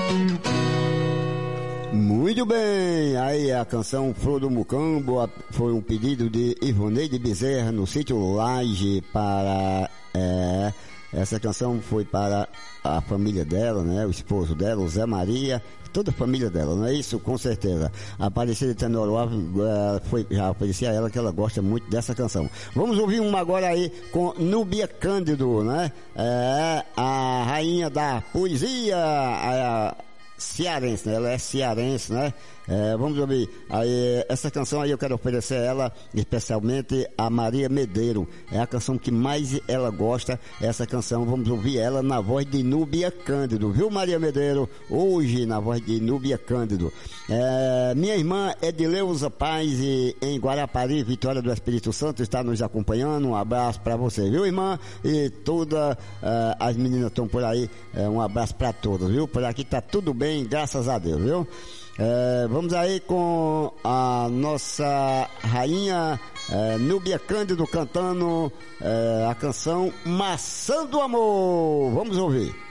Muito bem, aí a canção Flor do Mucambo foi um pedido de Ivoneide Bezerra no sítio Laje para... essa canção foi para a família dela, né? O esposo dela, o Zé Maria, toda a família dela, não é isso? Com certeza. A Aparecida Tenoroá já aparecia a ela que ela gosta muito dessa canção. Vamos ouvir uma agora aí com Núbia Cândido, né? A rainha da poesia, cearense, né? Ela é cearense, né? Vamos ouvir aí, essa canção aí eu quero oferecer ela especialmente a Maria Medeiro, é a canção que mais ela gosta, essa canção, vamos ouvir ela na voz de Núbia Cândido, viu Maria Medeiro? Hoje na voz de Núbia Cândido. Minha irmã Edileuza Paz em Guarapari, Vitória do Espírito Santo, está nos acompanhando, um abraço para você, viu irmã? E todas as meninas estão por aí, um abraço para todas, viu? Por aqui tá tudo bem, graças a Deus, viu? Vamos aí com a nossa rainha Núbia Cândido cantando a canção Maçã do Amor. Vamos ouvir.